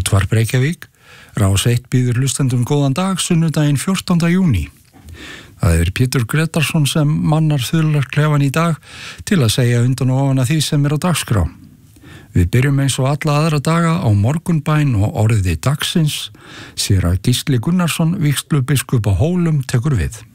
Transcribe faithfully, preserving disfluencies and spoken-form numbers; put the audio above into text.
Útvarp Reykjavík, Rás eitt býður hlustendum góðan dag, sunnudaginn fjórtánda júní. Það er Pétur Gretarsson sem mannar þularklefan í dag til að segja undan og ofan að því sem er á dagskrá. Við byrjum eins og alla aðra daga á morgunbæn og orðið dagsins, séra Gísli Gunnarsson, vígslubiskup á Hólum, tekur við.